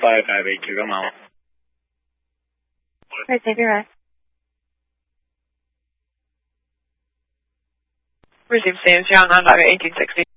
558 come on. Right, save your rest. Resume stands, John on 51860.